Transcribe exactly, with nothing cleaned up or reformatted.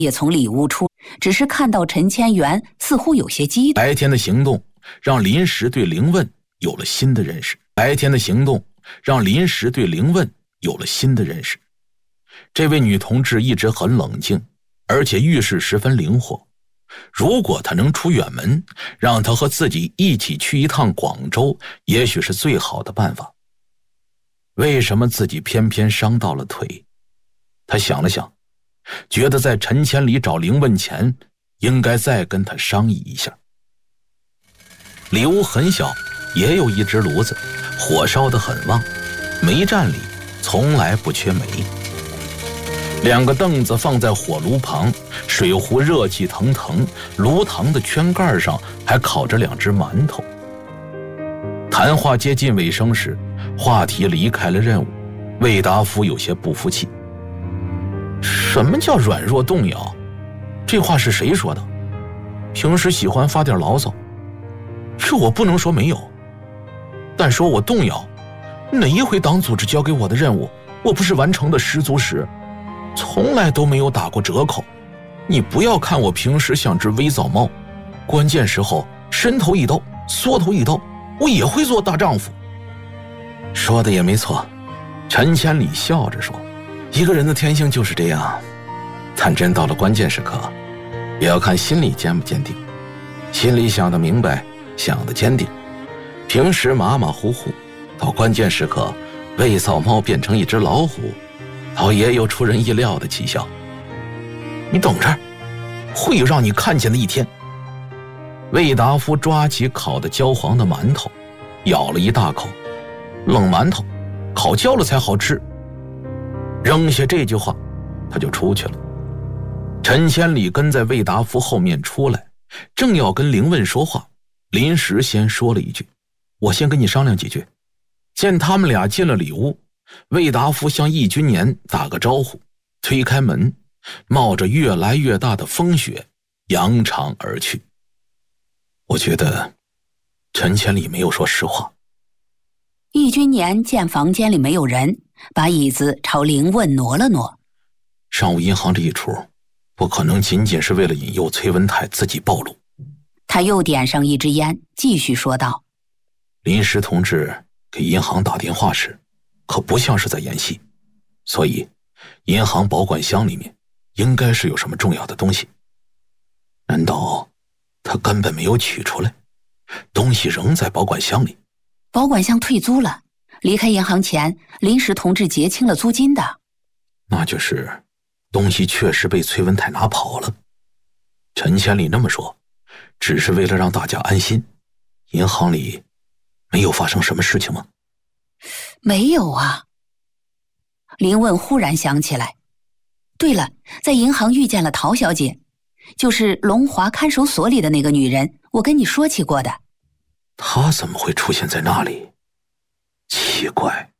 也从里屋出，只是看到陈千元似乎有些激动。 白天的行动让林石对灵问有了新的认识。白天的行动让林石对灵问有了新的认识。这位女同志一直很冷静，而且遇事十分灵活。如果她能出远门，让她和自己一起去一趟广州，也许是最好的办法。为什么自己偏偏伤到了腿？他想了想，觉得在陈千里找灵问前，应该再跟他商议一下。里屋很小，也有一只炉子，火烧得很旺，煤站里从来不缺煤。两个凳子放在火炉旁，水壶热气腾腾，炉膛的圈盖上还烤着两只馒头。谈话接近尾声时，话题离开了任务，魏达夫有些不服气。什么叫软弱动摇？这话是谁说的？平时喜欢发点牢骚，这我不能说没有，但说我动摇，哪一回党组织交给我的任务，我不是完成的十足十，从来都没有打过折扣。你不要看我平时像只微藻猫，关键时候伸头一刀，缩头一刀，我也会做大丈夫。说的也没错，陈千里笑着说，一个人的天性就是这样，但真到了关键时刻，也要看心里坚不坚定。心里想得明白，想得坚定，平时马马虎虎，到关键时刻魏扫猫变成一只老虎，倒也有出人意料的奇效。你等着，会有让你看见的一天。魏达夫抓起烤得焦黄的馒头，咬了一大口，冷馒头烤焦了才好吃。扔下这句话，他就出去了。陈千里跟在魏达夫后面出来，正要跟灵问说话，临时先说了一句，我先跟你商量几句。见他们俩进了里屋，魏达夫向易君年打个招呼，推开门，冒着越来越大的风雪扬长而去。我觉得陈千里没有说实话。 易君年见房间里没有人，把椅子朝灵问挪了挪。 上午银行这一出，不可能仅仅是为了引诱崔文泰自己暴露。 他又点上一支烟，继续说道， 林石同志给银行打电话时，可不像是在演戏，所以银行保管箱里面应该是有什么重要的东西。难道他根本没有取出来，东西仍在保管箱里？ 保管箱退租了，离开银行前林石同志结清了租金的。 那就是东西确实被崔文泰拿跑了。陈千里那么说，只是为了让大家安心。银行里没有发生什么事情吗？ 没有啊。林问忽然想起来，对了，在银行遇见了陶小姐，就是龙华看守所里的那个女人，我跟你说起过的。 她怎么会出现在那里？奇怪。